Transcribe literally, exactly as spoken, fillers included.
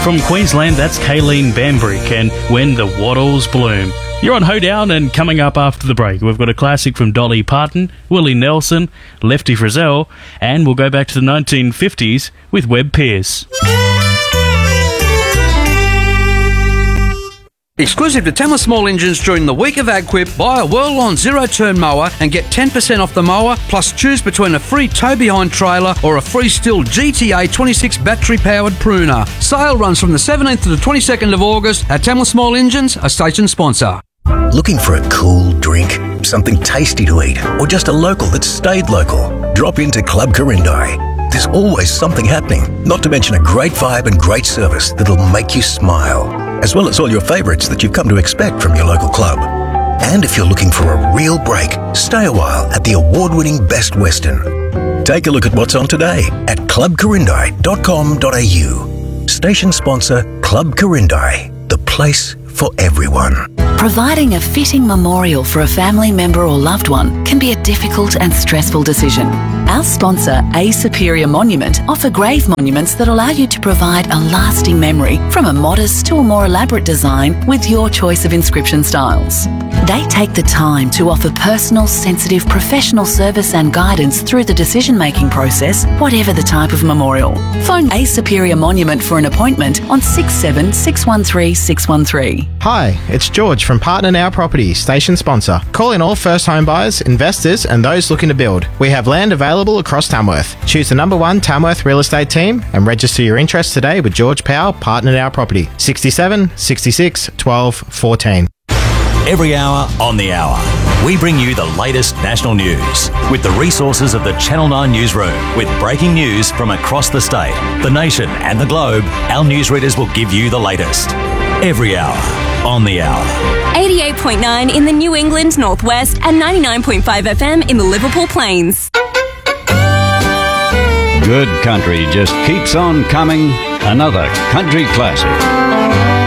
From Queensland, that's Kayleen Bambrick and When the Wattles Bloom. You're on Hoedown, and coming up after the break, we've got a classic from Dolly Parton, Willie Nelson, Lefty Frizzell, and we'll go back to the nineteen fifties with Webb Pierce. Exclusive to Tamworth Small Engines during the week of AgQuip, buy a Whirl-On zero-turn mower and get ten percent off the mower, plus choose between a free tow-behind trailer or a free Stihl G T A twenty-six battery-powered pruner. Sale runs from the seventeenth to the twenty-second of August at Tamworth Small Engines, a station sponsor. Looking for a cool drink, something tasty to eat, or just a local that stayed local? Drop into Club Corindai. There's always something happening, not to mention a great vibe and great service that'll make you smile, as well as all your favourites that you've come to expect from your local club. And if you're looking for a real break, stay a while at the award-winning Best Western. Take a look at what's on today at club corindai dot com dot a u. Station sponsor Club Corindai, the place for everyone. Providing a fitting memorial for a family member or loved one can be a difficult and stressful decision. Our sponsor, A Superior Monument, offer grave monuments that allow you to provide a lasting memory, from a modest to a more elaborate design with your choice of inscription styles. They take the time to offer personal, sensitive, professional service and guidance through the decision-making process, whatever the type of memorial. Phone A Superior Monument for an appointment on six seven six one three six one three. Hi, it's George from Partner Now Property, station sponsor. Call in all first home buyers, investors and those looking to build. We have land available across Tamworth. Choose the number one Tamworth real estate team and register your interest today with George Powell, Partner Now Property, sixty-seven, sixty-six, twelve, fourteen. Every hour on the hour, we bring you the latest national news with the resources of the Channel nine newsroom. With breaking news from across the state, the nation and the globe, our newsreaders will give you the latest. Every hour on the hour. eighty-eight point nine in the New England Northwest and ninety-nine point five F M in the Liverpool Plains. Good country just keeps on coming. Another country classic.